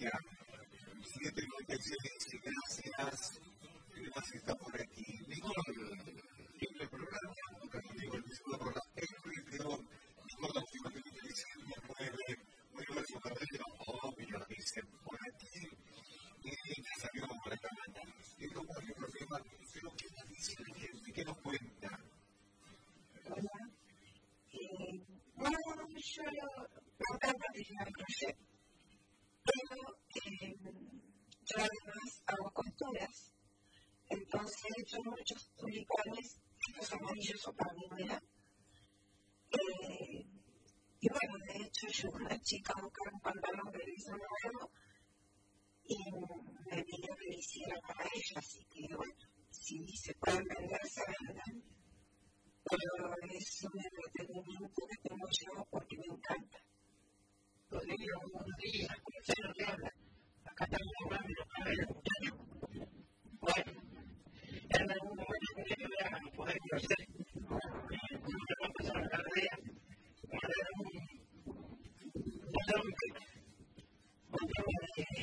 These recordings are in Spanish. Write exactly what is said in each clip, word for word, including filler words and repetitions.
siete noventa y seis, gracias. Además está por aquí. Nicole, en el programa, cuando digo el disco por la Henry León, Nicole, la última que me dice, me mueve, muy bien su carrera, obvio, dice por aquí, y ya salió por esta mañana. Y como el problema, pero ¿qué nos dice la gente? ¿Qué nos cuenta? Hola. Eh, bueno, yo me encanta diseñar crochet, pero eh, yo además hago costuras. Entonces he hecho muchos tulipanes, estos amarillos o palmera. Eh, y bueno, de hecho yo una chica a buscar un pantalón de diseño nuevo y me pidió que lo hiciera para ella, así que bueno, si se pueden vender, se vendan. Pero es un entretenimiento que tengo yo porque me encanta. Rodrigo, buenos días, ¿cómo se nos habla? Acá estamos hablando de los padres de muchachos. Bueno, en algún momento tenía que ver a poder conocer cómo se va a pasar la carrera, para ver un hombre, un tema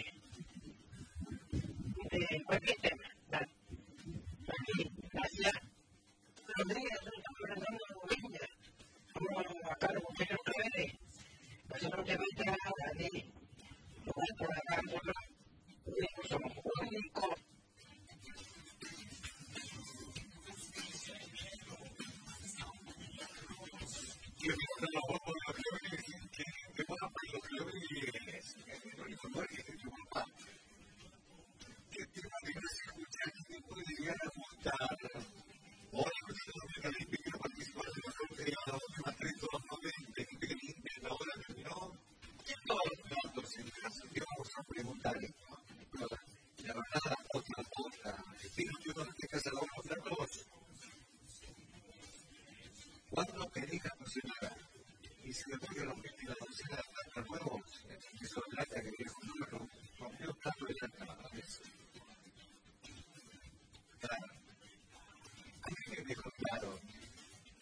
de cualquier tema. Aquí, gracias. Rodrigo, nosotros estamos hablando de Bolivia. Vamos acá a los muchachos redes. Nosotros te vete a la de lugar por acá, nosotros somos únicos. Y el trabajo por lo que que que va por lo que lo es no hay forma que se preocupa que tema que no se escucha que te puede llegar a gustar hoy nosotros que le quiero participar de los sorteos de los temas tres dos noventa que la hora terminó y todos los datos en caso que vamos a preguntar la verdad otra cosa espero que no te casas la vamos a todos. ¿Cuándo te deja tu señora? Y si le toca los veinte y la docena de platos nuevos, eso de plata que viejo número, rompió tanto de plata a veces. Claro. A mí me dejó claro,